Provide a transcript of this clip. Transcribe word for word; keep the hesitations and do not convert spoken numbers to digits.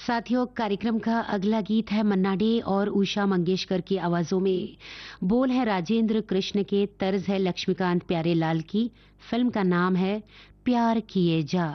साथियों, कार्यक्रम का अगला गीत है मन्ना डे और उषा मंगेशकर की आवाजों में। बोल है राजेंद्र कृष्ण के, तर्ज है लक्ष्मीकांत प्यारेलाल की। फिल्म का नाम है प्यार किए जा।